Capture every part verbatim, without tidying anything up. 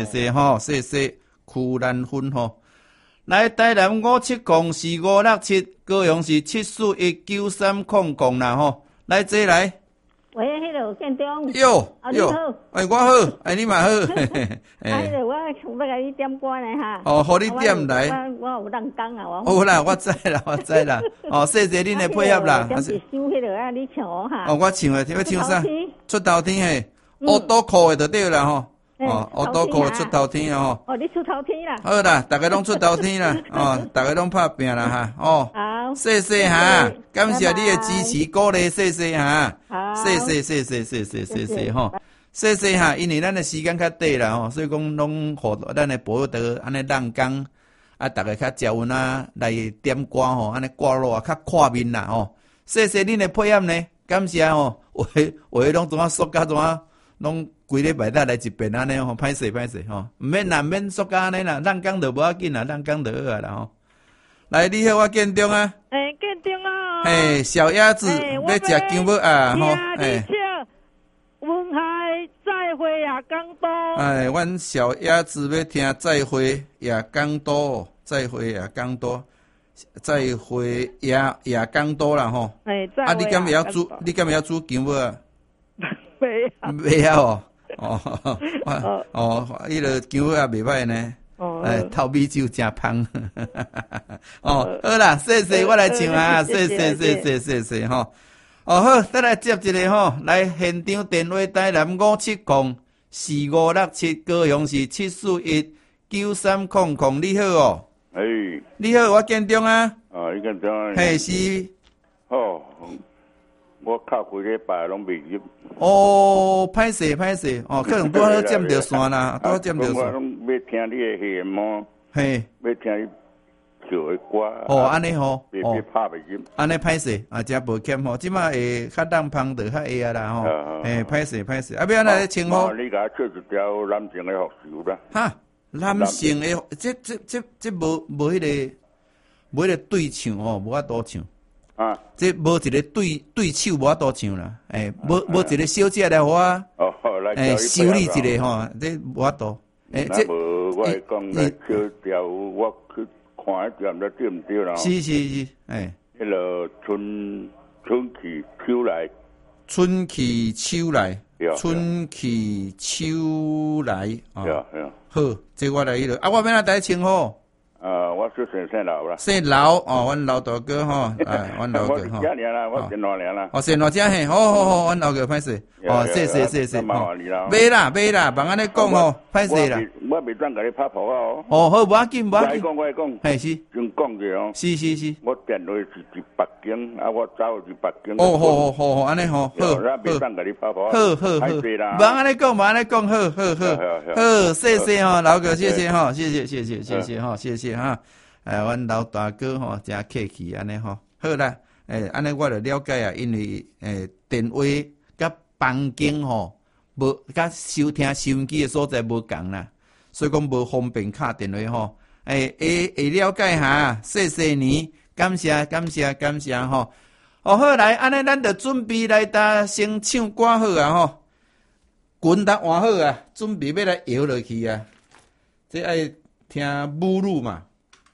谢谢吼，谢谢曲兰芬吼。来，台南五七空四五六七，高雄是七四一九三空空啦吼。来，这来。 喂，迄个建中。 哟哟，哎，我好，哎，你嘛好。 哎，迄个我想要甲你点歌呢哈。 哦，互你点来。 我我有人讲啊，我。 好啦，我知啦，我知啦。哦，谢谢恁的配合啦。 点是收迄个啊，你唱哈。 哦，我唱的，要唱啥？出头天嘿，乌多裤的就对啦吼。哦，乌多裤出头天啊吼。 哦，你出头天啦。 好啦，大家拢出头天啦。哦，大家拢拍拼啦哈。哦。 好。 谢谢哈，感谢你的支持鼓励，谢谢哈。 好。 谢谢谢谢谢谢谢谢吼。谢谢哈，因为咱的时间较短啦吼，所以讲拢互咱的保德安尼人工啊，大家较招运啊来点歌吼，安尼歌路啊较看面啦吼。谢谢恁的配合呢，感谢吼。话话拢怎啊说甲怎啊，拢规礼拜再来一遍安尼吼，歹势歹势吼，毋免啦，毋免说甲安尼啦，人工就无要紧啦，人工就好啊啦吼。来，你好，我建中啊。 诶，建中啊。 嘿，小鸭子要食姜母啊吼， 诶。文海再会亚港都。 哎，阮小鸭子要听再会亚港都，再会亚港都，再会亚亚港都啦吼。 哎，再会啊，你敢会晓煮？你敢会晓煮姜母啊？ 袂晓。 袂晓哦。哦哦哦，迄个姜母也袂歹呢。哦。哎，透米酒真香。哦，好啦，谢谢，我来唱啊，谢谢谢谢谢谢吼。哦好，再来接一个吼，来现场电话台南五七空四五六七，高雄是七四一九三空空，你好哦。 哎， 你好，我建中啊。 啊，你建中。 嘿是。 哦，我靠几礼拜拢未入。 哦，歹势歹势，哦，可能拄好占着线啦，拄好占着线。 我拢要听你的戏么？ 嘿。 要听你。唱的歌哦，安尼吼， 哦，拍袂入， 安尼歹势啊，真无欠吼，即马会较当芳就较会啊啦吼，诶，歹势歹势，啊，要安尼称呼？ 你甲唱一条男性的福寿啦。 哈，男性的，这这这这无无迄个，无迄个对唱吼，无法度唱。啊，这无一个对对手无法度唱啦，诶，无无一个小姐来互我，哦，来，诶，修理一个吼，这无法度。 诶，这无我讲来唱条我去。看一点都对唔对啦？ 是是是，哎， 迄个春春去秋来， 春去秋来，春去秋来啊！好，这我来迄个啊，我要哪台称呼？ 啊，我说姓姓老啦。 姓老哦，阮老大哥吼，哎，阮老哥吼。 我年啦，我姓老年啦。 哦，姓老家嘿，好好好，阮老哥歹势。哦，谢谢谢谢。麻烦你啦。买啦买啦，别安尼讲吼，歹势啦。 我袂当甲你拍婆啊哦。 哦，好，无要紧无要紧。 我讲我讲。 嘿是。 先讲者哦。 是是是。 我电话是伫北京，啊，我走去北京。 哦，好好好好，安尼好。好。 袂当甲你拍婆。 好好好。无安尼讲，无安尼讲，好好好。好，谢谢吼，老哥，谢谢吼，谢谢谢谢谢谢吼，谢谢哈。哎，阮老大哥吼真客气安尼吼，好啦，诶，安尼我就了解啊，因为诶电话甲房间吼无甲收听收音机诶所在无共啦，所以讲无方便敲电话吼。诶，会会了解下，谢谢你，感谢感谢感谢吼。哦好来，安尼咱就准备来搭先唱歌好啊吼，裙搭换好啊，准备要来摇落去啊，这爱听母语嘛。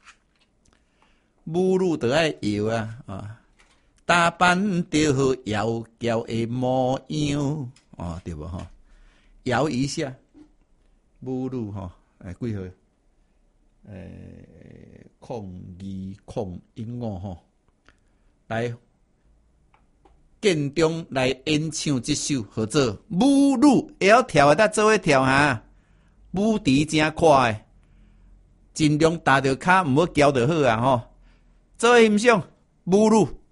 母女就爱摇啊，啊，打扮着好窈窕的模样，哦，对无吼？摇一下，母女吼，诶，几号？诶，空二空一五吼，来建中来演唱这首，合作母女会晓跳的，咱做伙跳哈，舞池真快的，尽量踏着骹，毋好翘着好啊吼。做欣赏母女。